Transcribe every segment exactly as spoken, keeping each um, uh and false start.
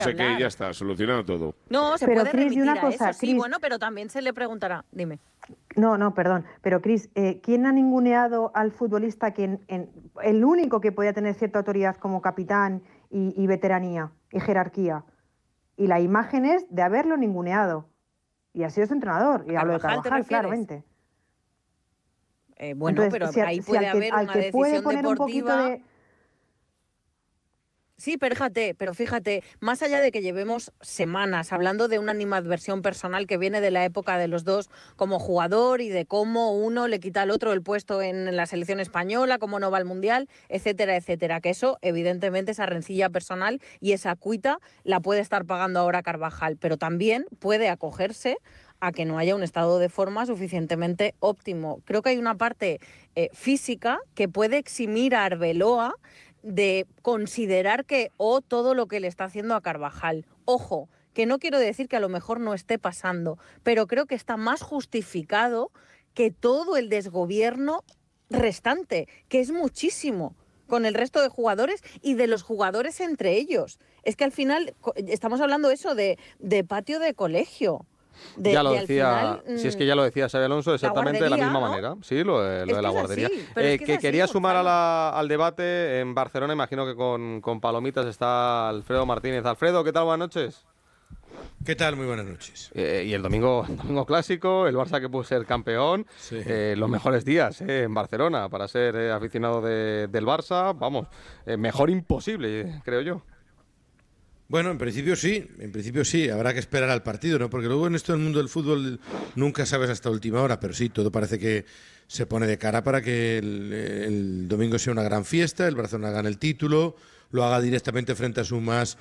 sé que ya está, solucionado todo. No, se pero, puede Cris, remitir una a cosa, eso, sí, Cris, bueno, pero también se le preguntará, dime. No, no, perdón, pero Cris, eh, ¿quién ha ninguneado al futbolista que en, en, el único que podía tener cierta autoridad como capitán y, y veteranía y jerarquía? Y la imagen es de haberlo ninguneado. Y ha sido su entrenador, y hablo de Carvajal, ¿te Carvajal, refieres? claramente. Eh, bueno, Entonces, pero si, a- ahí si puede al que, haber al una que puede decisión poner un poquito deportiva. de... Sí, pero fíjate, pero fíjate, más allá de que llevemos semanas hablando de una animadversión personal que viene de la época de los dos como jugador y de cómo uno le quita al otro el puesto en la selección española, cómo no va al Mundial, etcétera, etcétera, que eso, evidentemente, esa rencilla personal y esa cuita la puede estar pagando ahora Carvajal, pero también puede acogerse a que no haya un estado de forma suficientemente óptimo. Creo que hay una parte eh, física que puede eximir a Arbeloa de considerar que o oh, todo lo que le está haciendo a Carvajal. Ojo, que no quiero decir que a lo mejor no esté pasando, pero creo que está más justificado que todo el desgobierno restante, que es muchísimo, con el resto de jugadores y de los jugadores entre ellos. Es que al final estamos hablando eso de, de patio de colegio. De, ya lo de decía, final, si es que ya lo decía Xabi Alonso exactamente de la misma ¿no? manera, sí, lo, de, lo de la guardería. Así, pero eh, es que, que es así, quería sumar a la, Gonzalo. al debate en Barcelona, imagino que con, con palomitas está Alfredo Martínez. Alfredo, ¿qué tal? Buenas noches. ¿Qué tal? Muy buenas noches. Eh, y el domingo, domingo clásico, el Barça que pudo ser campeón, sí. eh, los mejores días eh, en Barcelona para ser eh, aficionado de, del Barça, vamos, eh, mejor imposible, creo yo. Bueno, en principio sí, en principio sí, habrá que esperar al partido, ¿no? Porque luego en esto del mundo del fútbol nunca sabes hasta última hora, pero sí, todo parece que se pone de cara para que el, el domingo sea una gran fiesta, el Barcelona gane el título, lo haga directamente frente a su más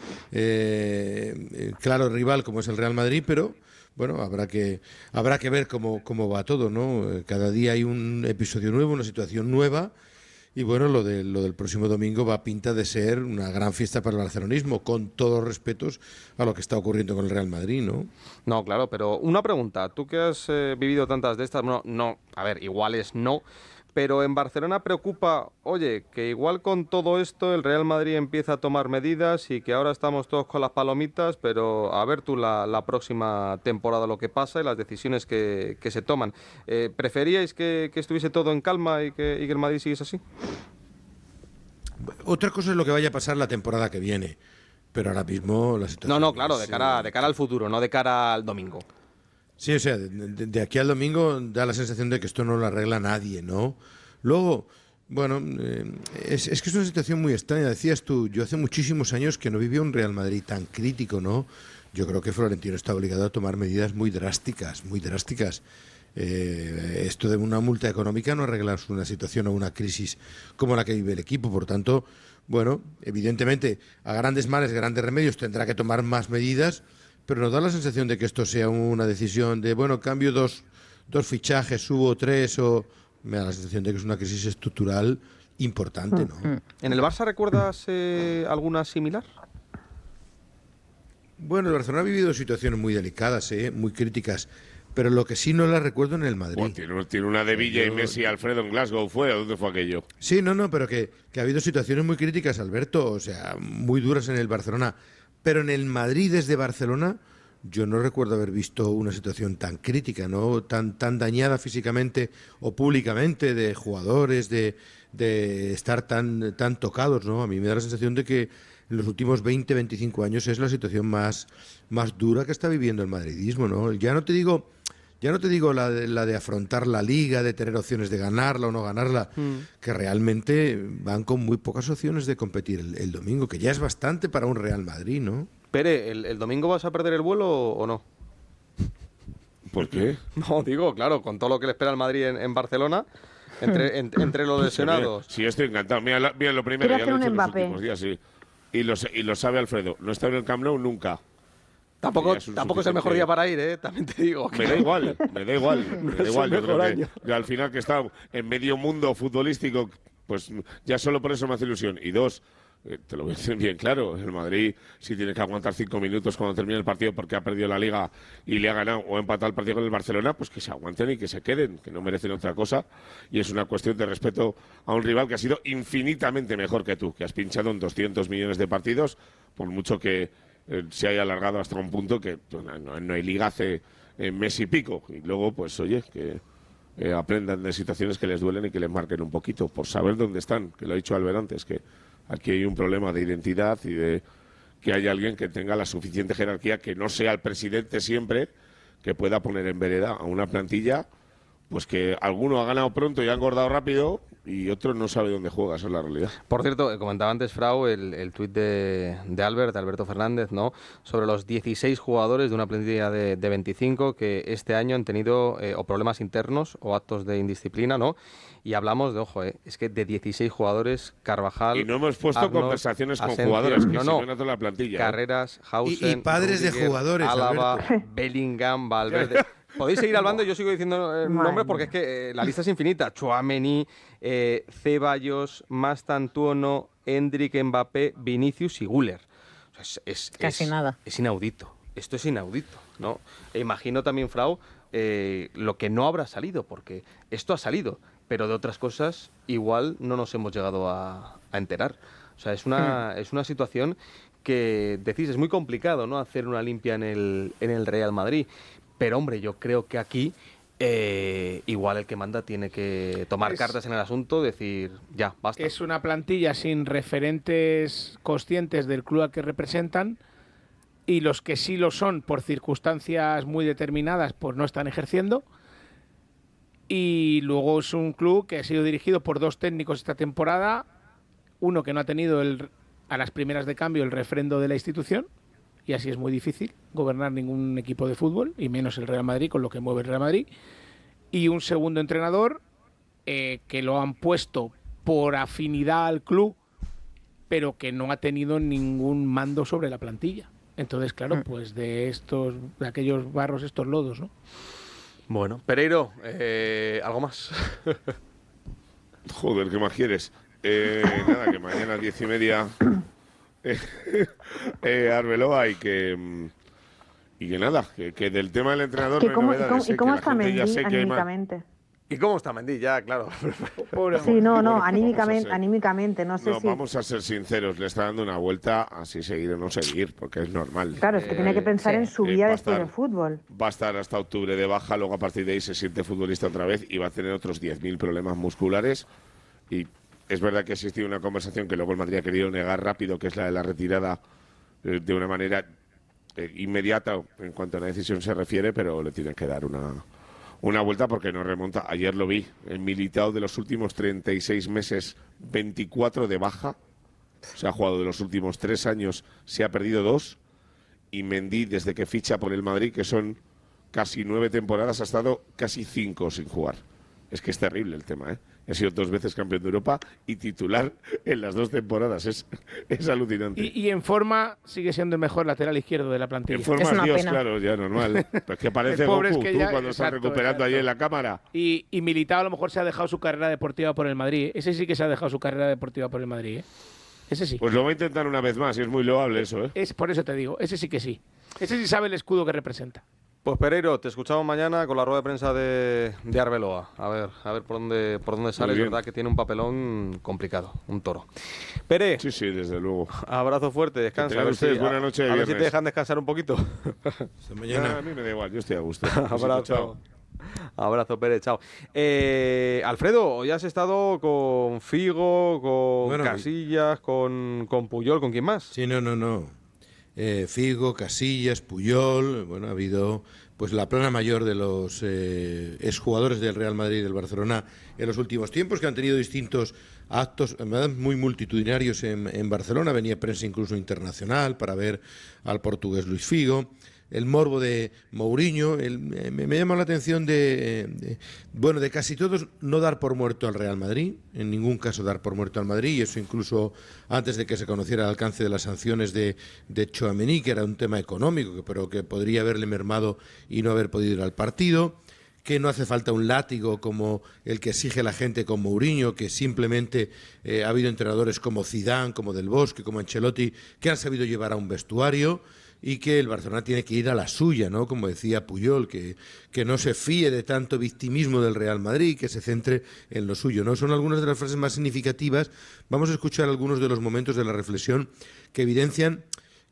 eh, claro rival como es el Real Madrid, pero bueno, habrá que habrá que ver cómo, cómo va todo, ¿no? Cada día hay un episodio nuevo, una situación nueva. Y bueno, lo, de, lo del próximo domingo va a pinta de ser una gran fiesta para el barcelonismo, con todos los respetos a lo que está ocurriendo con el Real Madrid, ¿no? No, claro, pero una pregunta. Tú que has eh, vivido tantas de estas, no, no, a ver, iguales no, pero en Barcelona preocupa, oye, que igual con todo esto el Real Madrid empieza a tomar medidas y que ahora estamos todos con las palomitas, pero a ver tú la, la próxima temporada lo que pasa y las decisiones que, que se toman. Eh, ¿Preferíais que, que estuviese todo en calma y que, y que el Madrid siguiese así? Otra cosa es lo que vaya a pasar la temporada que viene, pero ahora mismo la situación... No, no, claro, es, de cara, de cara al futuro, no de cara al domingo. Sí, o sea, de, de, de aquí al domingo da la sensación de que esto no lo arregla nadie, ¿no? Luego, bueno, eh, es, es que es una situación muy extraña. Decías tú, yo hace muchísimos años que no vivía un Real Madrid tan crítico, ¿no? Yo creo que Florentino está obligado a tomar medidas muy drásticas, muy drásticas. Eh, esto de una multa económica no arregla una situación o una crisis como la que vive el equipo. Por tanto, bueno, evidentemente, a grandes males, grandes remedios, tendrá que tomar más medidas, pero nos da la sensación de que esto sea una decisión de, bueno, cambio dos, dos fichajes, subo tres, o me da la sensación de que es una crisis estructural importante, ¿no? ¿En el Barça recuerdas eh, alguna similar? Bueno, el Barcelona ha vivido situaciones muy delicadas, ¿eh? Muy críticas, pero lo que sí no la recuerdo en el Madrid. Bueno, tiene, tiene una de Villa y Messi, Alfredo, en Glasgow, ¿fue? ¿Dónde fue aquello? Sí, no, no, pero que, que ha habido situaciones muy críticas, Alberto, o sea, muy duras en el Barcelona. Pero en el Madrid, desde Barcelona, yo no recuerdo haber visto una situación tan crítica, ¿no? Tan, tan dañada físicamente o públicamente de jugadores, de, de estar tan, tan tocados, ¿no? A mí me da la sensación de que en los últimos veinte, veinticinco años es la situación más, más dura que está viviendo el madridismo, ¿no? Ya no te digo, ya no te digo la de, la de afrontar la Liga, de tener opciones de ganarla o no ganarla, mm. que realmente van con muy pocas opciones de competir el, el domingo, que ya es bastante para un Real Madrid, ¿no? Pere, ¿el, el domingo vas a perder el vuelo o no? ¿Por qué? No, digo, claro, con todo lo que le espera al Madrid en, en Barcelona, entre, en, entre los lesionados. Sí, estoy encantado. Mira, mira lo primero, ya lo he dicho en los últimos días, sí. Y lo, y lo sabe Alfredo, no está en el Camp Nou nunca. Tampoco, tampoco es el mejor día para ir, ¿eh? También te digo. Me da igual, me da igual, me da no igual. Yo creo que, que al final que está en medio mundo futbolístico, pues ya solo por eso me hace ilusión. Y dos, eh, te lo voy a decir bien claro, el Madrid si tiene que aguantar cinco minutos cuando termine el partido porque ha perdido la Liga y le ha ganado o ha empatado el partido con el Barcelona, pues que se aguanten y que se queden, que no merecen otra cosa. Y es una cuestión de respeto a un rival que ha sido infinitamente mejor que tú, que has pinchado en doscientos millones de partidos, por mucho que eh, se haya alargado hasta un punto que no, no hay liga hace eh, mes y pico. Y luego, pues oye, que eh, aprendan de situaciones que les duelen y que les marquen un poquito, por saber dónde están, que lo ha dicho Albert antes, que aquí hay un problema de identidad y de que haya alguien que tenga la suficiente jerarquía, que no sea el presidente siempre, que pueda poner en vereda a una plantilla, pues que alguno ha ganado pronto y ha engordado rápido y otro no sabe dónde juega, esa es la realidad. Por cierto, comentaba antes, Frau, el, el tuit de, de Albert, de Alberto Fernández, ¿no?, sobre los dieciséis jugadores de una plantilla de, de veinticinco que este año han tenido eh, o problemas internos o actos de indisciplina, ¿no? Y hablamos de, ojo, eh, es que de dieciséis jugadores, Carvajal, Y no hemos puesto Arnold, conversaciones con Asensio, jugadores, que no, se no, ven a toda la plantilla. ¿eh? Carreras, Hausen, Y- y padres de Rüdiger, jugadores, Álava, Alberto. Bellingham, Valverde. Podéis seguir hablando, yo sigo diciendo el Madre nombre porque mía. es que eh, la lista es infinita. Tchouaméni, eh, Ceballos, Mastantuono, Endrick, Mbappé, Vinicius y Güler. O sea, es, es- Casi es- nada. Es inaudito. Esto es inaudito, ¿no? E imagino también, Frau, eh, lo que no habrá salido, porque esto ha salido, pero de otras cosas igual no nos hemos llegado a, a enterar. O sea, es una, es una situación que, decís, es muy complicado, ¿no?, hacer una limpia en el, en el Real Madrid. Pero, hombre, yo creo que aquí eh, igual el que manda tiene que tomar Es- cartas en el asunto, decir, ya, basta. Es una plantilla sin referentes conscientes del club al que representan, y los que sí lo son por circunstancias muy determinadas pues no están ejerciendo. Y luego es un club que ha sido dirigido por dos técnicos esta temporada, uno que no ha tenido el, a las primeras de cambio el refrendo de la institución, y así es muy difícil gobernar ningún equipo de fútbol, y menos el Real Madrid con lo que mueve el Real Madrid, y un segundo entrenador eh, que lo han puesto por afinidad al club, pero que no ha tenido ningún mando sobre la plantilla. Entonces, claro, pues de estos, de aquellos barros, estos lodos, ¿no? Bueno, Pereiro, eh, ¿algo más? Joder, ¿qué más quieres? Eh, nada, que mañana a diez y media eh, eh, Arbeloa y que mm, y que nada, que, que del tema del entrenador ¿Que no hay ¿Cómo, y novedades, cómo, eh, y que cómo la está gente ya Mendy sé que hay más- anímicamente? ¿Y cómo está Mendy? Ya, claro. Sí, no, no, Bueno, anímicamente, ser- anímicamente, no sé No, si... vamos a ser sinceros, le está dando una vuelta así seguir o no seguir, porque es normal. Claro, es que tiene que Eh, pensar sí. en su eh, vida va a después estar- del fútbol. Va a estar hasta octubre de baja, luego a partir de ahí se siente futbolista otra vez y va a tener otros diez mil problemas musculares. Y es verdad que ha existido una conversación que luego el Madrid ha querido negar rápido, que es la de la retirada eh, de una manera eh, inmediata en cuanto a la decisión se refiere, pero le tienen que dar una, una vuelta porque no remonta. Ayer lo vi, el Militao de los últimos treinta y seis meses, veinticuatro de baja. Se ha jugado de los últimos tres años, se ha perdido dos. Y Mendy, desde que ficha por el Madrid, que son casi nueve temporadas, ha estado casi cinco sin jugar. Es que es terrible el tema, ¿eh? Ha sido dos veces campeón de Europa y titular en las dos temporadas. Es, es alucinante. Y, y en forma sigue siendo el mejor lateral izquierdo de la plantilla. En forma Es una Dios, pena. claro, ya normal. Pero es que parece El pobre es Goku, que tú, ya- cuando estás exacto, recuperando ahí exacto. en la cámara. Y, y Militao a lo mejor se ha dejado su carrera deportiva por el Madrid, ¿eh? Ese sí que se ha dejado su carrera deportiva por el Madrid, ¿eh? Ese sí. Pues lo va a intentar una vez más y es muy loable eso, ¿eh? Es, por eso te digo, ese sí que sí. Ese sí sabe el escudo que representa. Pues Pereiro, te escuchamos mañana con la rueda de prensa de, de Arbeloa. A ver, a ver por dónde, por dónde sale. Es bien. verdad que tiene un papelón complicado, un toro. Pere, Sí, sí, desde luego. abrazo fuerte, descansa. tengan A ver, si, ustedes buena a- noche de a ver si te viernes. dejan descansar un poquito. Hasta Ya, mañana. a mí me da igual, yo estoy a gusto. Besito, Abrazo. chao. Abrazo, Pérez, chao. Eh, Alfredo, hoy has estado con Figo, con Bueno, Casillas, con, con Puyol, ¿con quién más? Sí, no, no, no. Eh, Figo, Casillas, Puyol, bueno, ha habido pues la plana mayor de los eh, exjugadores del Real Madrid y del Barcelona en los últimos tiempos, que han tenido distintos actos, en verdad, muy multitudinarios en, en Barcelona. Venía prensa incluso internacional para ver al portugués Luis Figo. El morbo de Mourinho, el- me, me llama la atención de, de, bueno, de casi todos no dar por muerto al Real Madrid, en ningún caso dar por muerto al Madrid, y eso incluso antes de que se conociera el alcance de las sanciones de, de Tchouaméni, que era un tema económico, que, pero que podría haberle mermado y no haber podido ir al partido, que no hace falta un látigo como el que exige la gente con Mourinho, que simplemente eh, ha habido entrenadores como Zidane, como Del Bosque, como Ancelotti, que han sabido llevar a un vestuario, y que el Barcelona tiene que ir a la suya, ¿no? Como decía Puyol, que, que no se fíe de tanto victimismo del Real Madrid, que se centre en lo suyo, ¿no? Son algunas de las frases más significativas. Vamos a escuchar algunos de los momentos de la reflexión que evidencian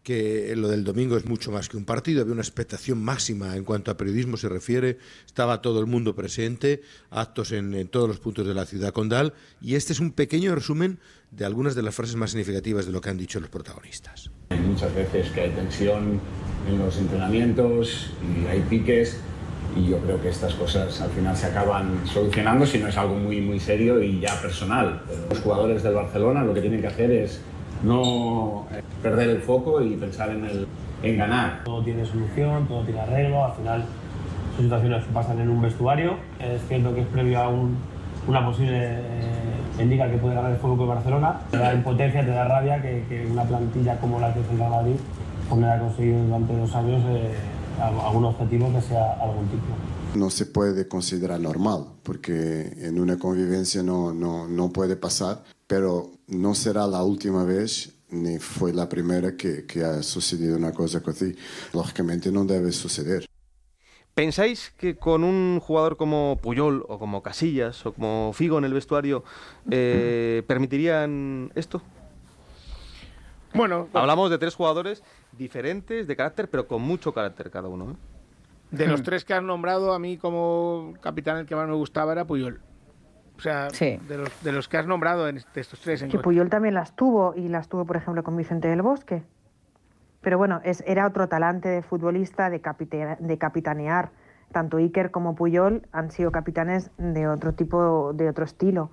que lo del domingo es mucho más que un partido, había una expectación máxima en cuanto a periodismo se refiere, estaba todo el mundo presente, actos en, en todos los puntos de la ciudad condal, y este es un pequeño resumen de algunas de las frases más significativas de lo que han dicho los protagonistas. Hay muchas veces que hay tensión en los entrenamientos y hay piques, y yo creo que estas cosas al final se acaban solucionando si no es algo muy, muy serio y ya personal. Pero los jugadores del Barcelona lo que tienen que hacer es no perder el foco y pensar en, el, en ganar. Todo tiene solución, todo tiene arreglo, al final son situaciones que pasan en un vestuario. Es cierto que es previo a un, una posible eh, liga que puede ganar el Fútbol Club Barcelona. Te da impotencia, te da rabia que, que una plantilla como la que es el Real Madrid pues no haya conseguido durante dos años eh, algún objetivo que sea algún tipo. No se puede considerar normal, porque en una convivencia no, no, no puede pasar, pero no será la última vez ni fue la primera que, que ha sucedido una cosa así. Lógicamente no debe suceder. ¿Pensáis que con un jugador como Puyol o como Casillas o como Figo en el vestuario eh, permitirían esto? Bueno, hablamos de tres jugadores diferentes de carácter, pero con mucho carácter cada uno, ¿eh? De los tres que has nombrado, a mí como capitán el que más me gustaba era Puyol. O sea, sí. de, los, de los que has nombrado en de estos tres. En que Puyol también las tuvo, y las tuvo, por ejemplo, con Vicente del Bosque. Pero bueno, es, era otro talante de futbolista, de, capite, de capitanear. Tanto Iker como Puyol han sido capitanes de otro tipo, de otro estilo.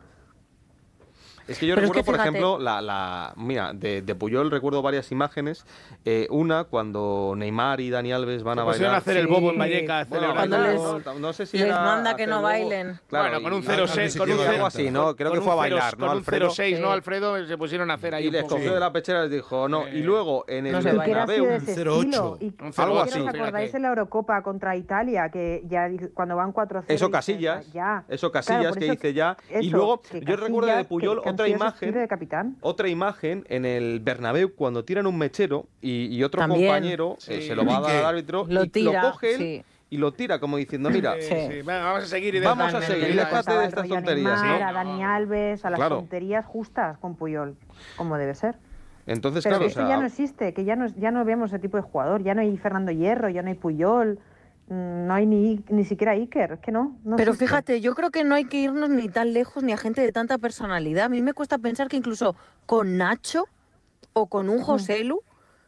Es que yo Pero recuerdo, es que, por fíjate, ejemplo, la, la mira, de, de Puyol recuerdo varias imágenes. Eh, una, cuando Neymar y Dani Alves van se a bailar. a hacer sí. el bobo en Vallecas. Bueno, cuando les, no, no sé si les era manda que hacer no el bobo. bailen. Claro, bueno, con un y- cero seis, con un cero- cero así, ¿no? Creo con que fue a un bailar, cero- ¿no, con un Alfredo? cero seis, Sí. ¿no, Alfredo? Se pusieron a hacer ahí Y un les poco. cogió de la pechera y les dijo, no. Y luego en el No se Y baila. que era así de Bernabéu, ese cero ocho. estilo. Y, Un y cero ocho, ¿os fíjate. acordáis en la Eurocopa contra Italia? Que ya cuando van cuatro cero... Eso y dices, Casillas, ya. eso Claro, Casillas por que eso- dice ya. Y eso, luego, que yo recuerdo de Casillas, Puyol que- que han otra sido ese imagen. estilo de capitán. Otra imagen en el Bernabéu cuando tiran un mechero y, y otro También. compañero eh, Sí. se lo va a dar Piqué. al árbitro Lo y tira, lo coge él sí. y lo tira como diciendo, mira, Sí, Sí. sí. Venga, vamos a seguir y de- Vamos a Totalmente. seguir, Le déjate Pasaba de el estas rollo a tonterías, Neymar, ¿no? a Dani Alves, a las Claro. tonterías justas con Puyol, como debe ser. Entonces, Pero claro, que o eso sea, ya no existe, que ya no, ya no vemos ese tipo de jugador, ya no hay Fernando Hierro, ya no hay Puyol, mm, no hay ni, ni siquiera Iker, es que no. no Pero existe. fíjate, yo creo que no hay que irnos ni tan lejos ni a gente de tanta personalidad. A mí me cuesta pensar que incluso con Nacho o con un Joselu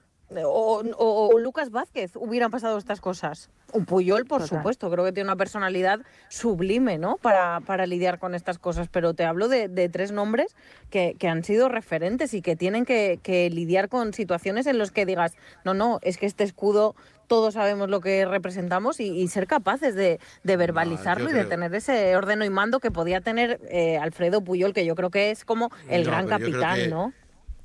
o, o- o Lucas Vázquez hubieran pasado estas cosas. Un Puyol, por Total. supuesto, creo que tiene una personalidad sublime, ¿no? Para, para lidiar con estas cosas. Pero te hablo de, de tres nombres que, que han sido referentes y que tienen que, que lidiar con situaciones en las que digas, no, no, es que este escudo todos sabemos lo que representamos y, y ser capaces de, de verbalizarlo yo y de creo- tener ese ordeno y mando que podía tener eh, Alfredo Puyol, que yo creo que es como el No, gran pero yo creo capitán, que ¿no?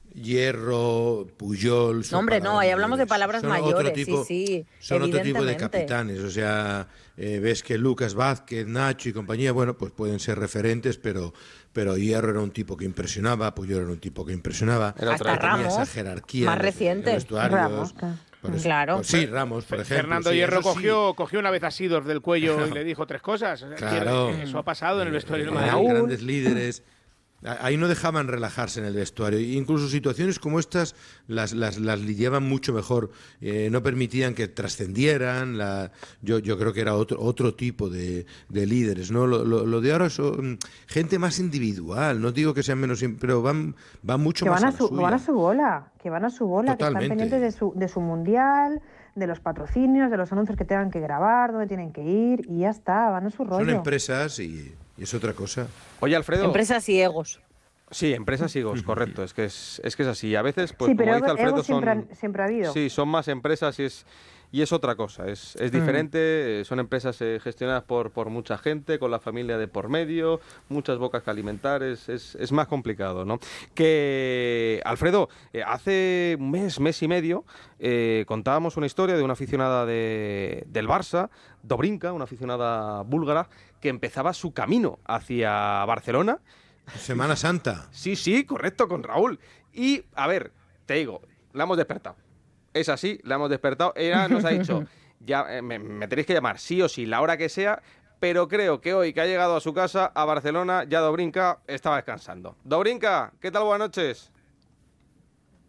Hierro, Puyol... son No, hombre, no, palabras ahí hablamos de mayores. palabras Son mayores, otro tipo, sí, sí, son otro tipo de evidentemente. capitanes, o sea, eh, ves que Lucas Vázquez, Nacho y compañía, bueno, pues pueden ser referentes, pero, pero Hierro era un tipo que impresionaba, Puyol era un tipo que impresionaba, Era Hasta otra- tenía esa Ramos, jerarquía más en los- reciente. en los vestuarios. Ramos, claro. Por eso- Claro. pues sí, Ramos, por ejemplo. Fernando sí, Hierro eso sí. cogió, cogió una vez a Sidor del cuello y le dijo tres cosas. Claro. Eso ha pasado en el vestuario del Eran Madrid. grandes líderes. A- Ahí no dejaban relajarse en el vestuario. Incluso situaciones como estas las, las, las lidiaban mucho mejor. Eh, no permitían que trascendieran. La, yo, yo creo que era otro, otro tipo de, de líderes. ¿No? Lo, lo, lo de ahora son gente más individual. No digo que sean menos, im- pero van, van mucho Que más van a, la su, suya. van a su bola, que van a su bola, que Totalmente. están pendientes de su, de su mundial, de los patrocinios, de los anuncios que tengan que grabar, dónde tienen que ir, y ya está, van a su rollo. Son empresas y, y es otra cosa. Oye, Alfredo. Empresas y egos. Sí, empresas y egos, correcto. Es que es, es que es así. A veces, pues sí, pero como dice ego- Alfredo, ego siempre, son. han- siempre ha habido. Sí, son más empresas y es, y es otra cosa. Es, es diferente. eh, Son empresas eh, gestionadas por, por mucha gente, con la familia de por medio, muchas bocas que alimentar. Es, es, es más complicado, ¿no? Que, Alfredo, eh, hace un mes, mes y medio, eh, contábamos una historia de una aficionada de, del Barça, Dobrinka, una aficionada búlgara, que empezaba su camino hacia Barcelona. Semana Santa. Sí, sí, correcto, con Raúl. Y, a ver, te digo, la hemos despertado. Es así, la hemos despertado. Ella nos ha dicho, ya eh, me, me tenéis que llamar sí o sí, la hora que sea, pero creo que hoy que ha llegado a su casa, a Barcelona, ya Dobrinka estaba descansando. Dobrinka, ¿qué tal? Buenas noches.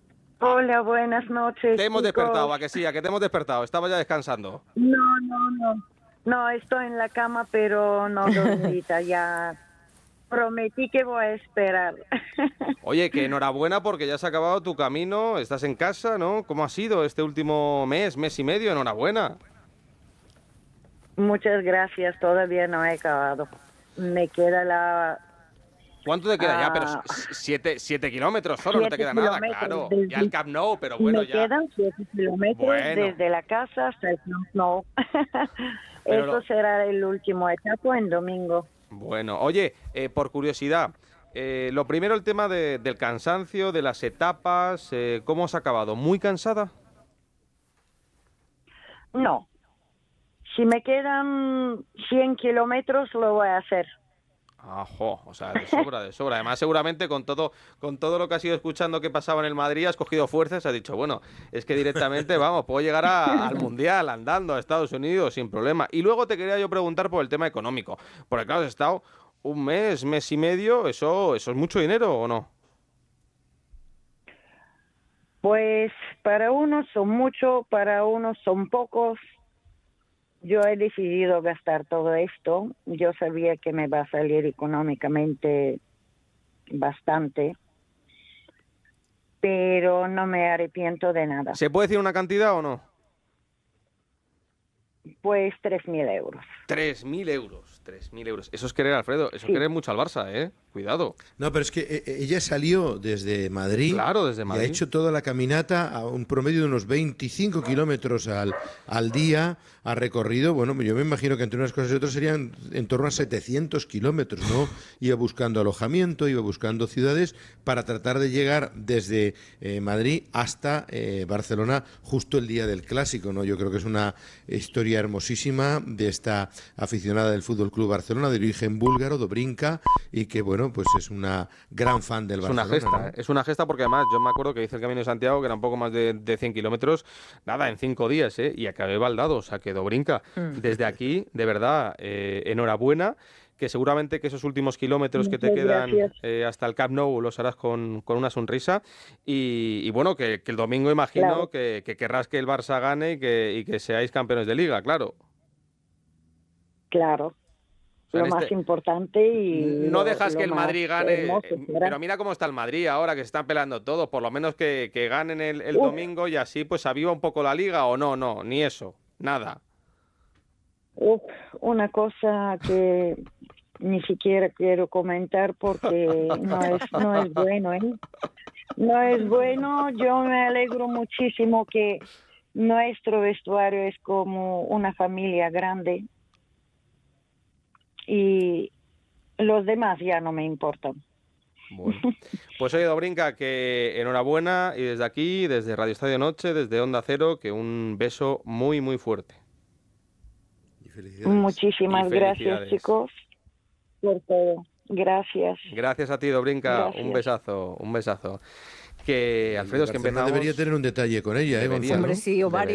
Hola, buenas noches. Te hemos chicos. despertado, ¿a que sí? ¿A que te hemos despertado? Estaba ya descansando. No, no, no. No, estoy en la cama, pero no dormidita. Ya prometí que voy a esperar. Oye, que enhorabuena porque ya has acabado tu camino, estás en casa, ¿no? ¿Cómo ha sido este último mes, mes y medio? Enhorabuena. Muchas gracias. Todavía no he acabado. Me queda la... ¿Cuánto te queda Ah, ya? Pero s- siete, siete kilómetros solo, no te siete queda nada, kilómetros claro. desde- Ya el Camp Nou, pero bueno, me ya. quedan siete kilómetros Bueno. desde la casa hasta el Camp Nou. Pero Eso lo- será el último etapa en domingo. Bueno, oye, eh, por curiosidad, eh, lo primero el tema de- del cansancio, de las etapas, eh, ¿cómo has acabado? ¿Muy cansada? No. Si me quedan cien kilómetros, lo voy a hacer. Ajo, o sea, de sobra, de sobra. Además, seguramente con todo, con todo lo que has ido escuchando que pasaba en el Madrid, has cogido fuerzas, has dicho, bueno, es que directamente, vamos, puedo llegar a- al Mundial andando a Estados Unidos sin problema. Y luego te quería yo preguntar por el tema económico, porque claro, has estado un mes, mes y medio, ¿eso, eso es mucho dinero o no? Pues para unos son muchos, para unos son pocos. Yo he decidido gastar todo esto. Yo sabía que me va a salir económicamente bastante, pero no me arrepiento de nada. ¿Se puede decir una cantidad o no? Pues tres mil euros. Tres mil euros, tres mil euros. Eso es querer, Alfredo, eso es Sí. querer mucho al Barça, ¿eh? Cuidado. No, pero es que eh, eh, ella salió desde Madrid, Claro, desde y Madrid. ha hecho toda la caminata a un promedio de unos veinticinco kilómetros al, al día. Ha recorrido, bueno, yo me imagino que entre unas cosas y otras serían en torno a setecientos kilómetros, ¿no? Iba buscando alojamiento, iba buscando ciudades para tratar de llegar desde eh, Madrid hasta eh, Barcelona justo el día del Clásico, ¿no? Yo creo que es una historia hermosísima de esta aficionada del Fútbol Club Barcelona, de origen búlgaro, Dobrinka, y que, bueno, pues es una gran fan del Es una Barcelona. gesta, ¿no? ¿eh? Es una gesta porque además yo me acuerdo que hice el Camino de Santiago, que era un poco más de, de cien kilómetros, nada, en cinco días, ¿eh? Y acabé baldado, o sea, quedó brinca. Mm. Desde aquí, de verdad, eh, enhorabuena, que seguramente que esos últimos kilómetros que te Muchas quedan gracias. eh, hasta el Camp Nou los harás con, con una sonrisa. Y, y bueno, que, que el domingo imagino Claro. que, que querrás que el Barça gane y que, y que seáis campeones de Liga, claro. Claro. O sea, Lo en más este- importante y No lo- dejas lo que el más Madrid gane, hermoso eh, será. pero mira cómo está el Madrid ahora, que se están peleando todos, por lo menos que, que ganen el, el Uf. domingo y así pues aviva un poco la Liga, o no, no, ni eso, nada. Uf, una cosa que ni siquiera quiero comentar porque no es, no es bueno, ¿eh? No es bueno. Yo me alegro muchísimo que nuestro vestuario es como una familia grande y los demás ya no me importan. Bueno, pues oye, Dobrinka, que enhorabuena y desde aquí, desde Radio Estadio Noche, desde Onda Cero, que un beso muy, muy fuerte. Y felicidades. Muchísimas Y gracias, felicidades. chicos, por todo. Gracias. Gracias a ti, Dobrinka, Gracias. un besazo, un besazo. Que, Alfredo, es que Barcelona empezamos... debería tener un detalle con ella, ¿eh, Debería, Gonzalo? Hombre, sí, o varios.